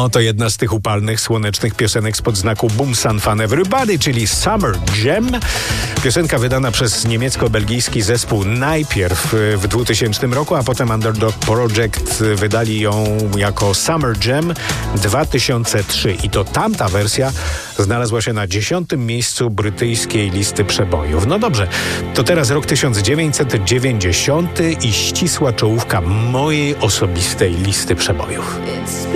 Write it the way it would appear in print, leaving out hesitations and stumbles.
No, to jedna z tych upalnych, słonecznych piosenek spod znaku Boom Sun Fun Everybody, czyli Summer Jam. Piosenka wydana przez niemiecko-belgijski zespół najpierw w 2000 roku, a potem Underdog Project wydali ją jako Summer Jam 2003. I to tamta wersja znalazła się na 10. miejscu brytyjskiej listy przebojów. No dobrze, to teraz rok 1990 i ścisła czołówka mojej osobistej listy przebojów.